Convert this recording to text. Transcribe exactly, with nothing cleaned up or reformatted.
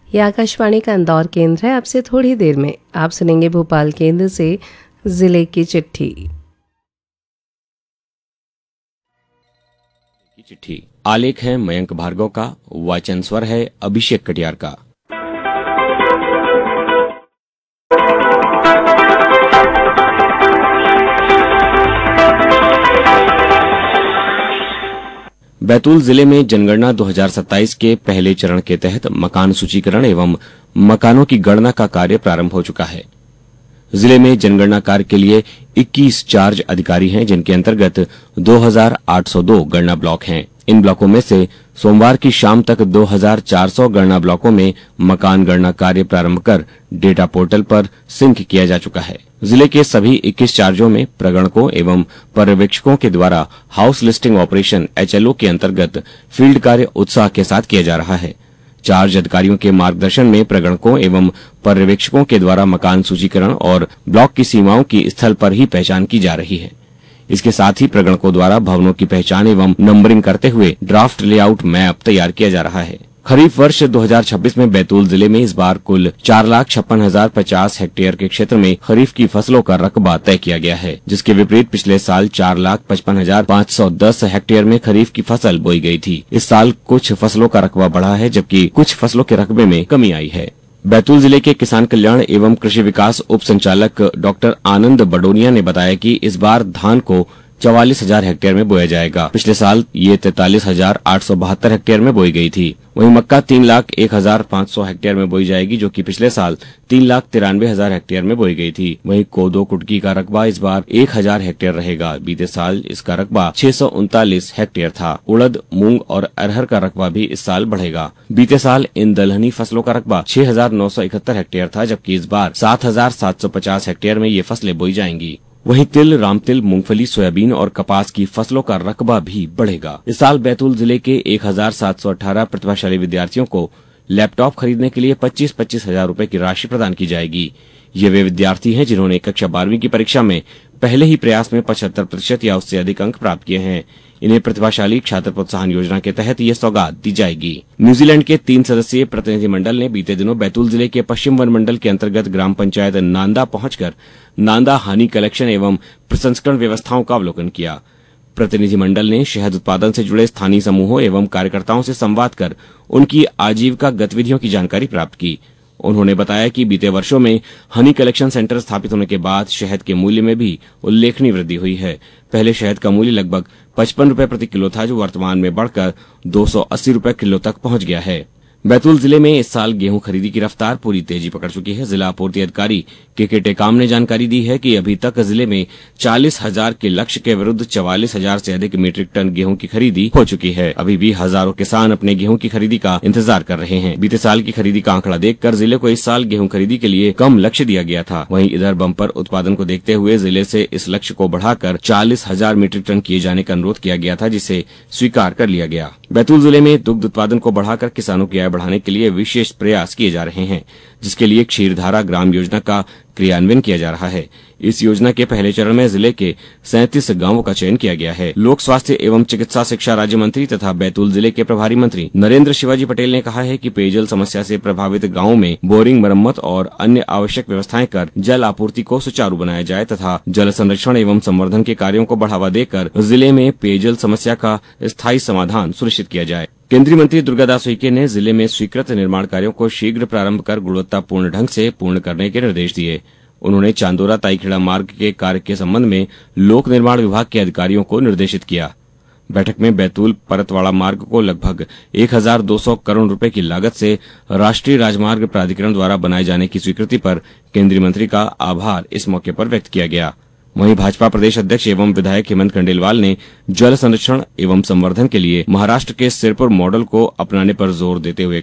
यह आकाशवाणी का इंदौर केंद्र है। आपसे थोड़ी देर में आप सुनेंगे भोपाल केंद्र से जिले की चिट्ठी। चिट्ठी आलेख है मयंक भार्गव का, वाचन स्वर है अभिषेक कटियार का। बैतूल जिले में जनगणना दो हज़ार सत्ताईस के पहले चरण के तहत मकान सूचीकरण एवं मकानों की गणना का कार्य प्रारंभ हो चुका है। जिले में जनगणना कार्य के लिए इक्कीस चार्ज अधिकारी हैं, जिनके अंतर्गत दो हज़ार आठ सौ दो गणना ब्लॉक हैं। इन ब्लॉकों में से सोमवार की शाम तक दो हज़ार चार सौ गणना ब्लॉकों में मकान गणना कार्य प्रारंभ कर डेटा पोर्टल पर सिंक किया जा चुका है। जिले के सभी इक्कीस चार्जों में प्रगणकों एवं पर्यवेक्षकों के द्वारा house listing operation H L O के अंतर्गत फील्ड कार्य उत्साह के साथ किया जा रहा है। चार्ज अधिकारियों के मार्गदर्शन में प्रगणकों एवं पर्यवेक्षकों के द्वारा मकान सूचीकरण और ब्लॉक की सीमाओं की स्थल पर ही पहचान की जा रही है। इसके साथ ही प्रगणकों द्वारा भवनों की पहचान एवं नंबरिंग करते हुए ड्राफ्ट लेआउट मैप तैयार किया जा रहा है। खरीफ वर्ष दो हज़ार छब्बीस में बैतूल जिले में इस बार कुल चार लाख छप्पन हजार पचास हेक्टेयर के क्षेत्र में खरीफ की फसलों का रकबा तय किया गया है, जिसके विपरीत पिछले साल चार लाख पचपन हजार पाँच सौ दस हेक्टेयर में खरीफ की फसल बोई गई थी। इस साल कुछ फसलों का रकबा बढ़ा है, जबकि कुछ फसलों के रकबे में कमी आई है। बैतूल जिले के किसान कल्याण एवं कृषि विकास उप संचालक डॉक्टर आनंद बडोनिया ने बताया कि इस बार धान को चवालीस हजार हेक्टेयर में बोया जाएगा। पिछले साल ये तैतालीस हजार आठ सौ बहत्तर हेक्टेयर में बोई गई थी। वहीं मक्का तीन लाख एक हजार पाँच सौ हेक्टेयर में बोई जाएगी, जो कि पिछले साल तीन लाख तिरानवे हजार हेक्टेयर में बोई गई थी। वहीं कोदो कुटकी का रकबा इस बार एक हजार हेक्टेयर रहेगा। बीते साल इसका रकबा छह सौ उनतालीस हेक्टेयर था। उड़द, मूंग और अरहर का रकबा भी इस साल बढ़ेगा। बीते साल इन दलहनी फसलों का रकबा छह हजार नौ सौ इकहत्तर हेक्टेयर था, जबकि इस बार सात हजार सात सौ पचास हेक्टेयर में ये फसलें बोई जाएंगी। वहीं तिल, रामतिल, मूंगफली, सोयाबीन और कपास की फसलों का रकबा भी बढ़ेगा। इस साल बैतूल जिले के एक हजार सात सौ अठारह प्रतिभाशाली विद्यार्थियों को लैपटॉप खरीदने के लिए पच्चीस पच्चीस हजार रूपए की राशि प्रदान की जाएगी। ये वे विद्यार्थी हैं जिन्होंने कक्षा बारहवीं की परीक्षा में पहले ही प्रयास में पचहत्तर प्रतिशत या उससे अधिक अंक प्राप्त किए हैं। इन्हें प्रतिभाशाली छात्र प्रोत्साहन योजना के तहत ये सौगात दी जाएगी। न्यूजीलैंड के तीन सदस्यीय प्रतिनिधिमंडल ने बीते दिनों बैतूल जिले के पश्चिम वन मंडल के अंतर्गत ग्राम पंचायत नांदा पहुंचकर नांदा हनी कलेक्शन एवं प्रसंस्करण व्यवस्थाओं का अवलोकन किया। प्रतिनिधिमंडल ने शहद उत्पादन से जुड़े स्थानीय समूहों एवं कार्यकर्ताओं से संवाद कर उनकी आजीविका गतिविधियों की जानकारी प्राप्त की। उन्होंने बताया कि बीते वर्षों में हनी कलेक्शन सेंटर स्थापित होने के बाद शहद के मूल्य में भी उल्लेखनीय वृद्धि हुई है। पहले शहद का मूल्य लगभग पचपन रुपए प्रति किलो था, जो वर्तमान में बढ़कर दो सौ अस्सी रुपए किलो तक पहुंच गया है। बैतूल जिले में इस साल गेहूं खरीदी की रफ्तार पूरी तेजी पकड़ चुकी है। जिला आपूर्ति अधिकारी के के टेकाम ने जानकारी दी है कि अभी तक जिले में चालीस हजार के लक्ष्य के विरुद्ध चवालीस हजार से अधिक मीट्रिक टन गेहूं की खरीदी हो चुकी है। अभी भी हजारों किसान अपने गेहूं की खरीदी का इंतजार कर रहे हैं। बीते साल की खरीदी का आंकड़ा देखकर जिले को इस साल गेहूं खरीदी के लिए कम लक्ष्य दिया गया था। वहीं इधर बम्पर उत्पादन को देखते हुए जिले से इस लक्ष्य को बढ़ाकर चालीस हजार मीट्रिक टन किए जाने का अनुरोध किया गया था, जिसे स्वीकार कर लिया गया। बैतूल जिले में दुग्ध उत्पादन को बढ़ाकर किसानों की आय बढ़ाने के लिए विशेष प्रयास किए जा रहे हैं, जिसके लिए क्षीरधारा ग्राम योजना का क्रियान्वयन किया जा रहा है। इस योजना के पहले चरण में जिले के सैंतीस गांवों का चयन किया गया है। लोक स्वास्थ्य एवं चिकित्सा शिक्षा राज्य मंत्री तथा बैतूल जिले के प्रभारी मंत्री नरेंद्र शिवाजी पटेल ने कहा है कि पेयजल समस्या से प्रभावित गांवों में बोरिंग मरम्मत और अन्य आवश्यक व्यवस्थाएं कर जल आपूर्ति को सुचारू बनाया जाए तथा जल संरक्षण एवं संवर्धन के कार्यों को बढ़ावा देकर जिले में पेयजल समस्या का स्थायी समाधान सुनिश्चित किया जाए। केंद्रीय मंत्री दुर्गादास उइके ने जिले में स्वीकृत निर्माण कार्यों को शीघ्र प्रारंभ कर गुणवत्तापूर्ण ढंग से पूर्ण करने के निर्देश दिए। उन्होंने चांदोरा ताईखेड़ा मार्ग के कार्य के संबंध में लोक निर्माण विभाग के अधिकारियों को निर्देशित किया। बैठक में बैतूल परतवाड़ा मार्ग को लगभग एक हजार दो सौ करोड़ रुपए की लागत से राष्ट्रीय राजमार्ग प्राधिकरण द्वारा बनाए जाने की स्वीकृति पर केंद्रीय मंत्री का आभार इस मौके पर व्यक्त किया गया। वहीं भाजपा प्रदेश अध्यक्ष एवं विधायक हेमंत खंडेलवाल ने जल संरक्षण एवं संवर्धन के लिए महाराष्ट्र के सिरपुर मॉडल को अपनाने पर जोर देते हुए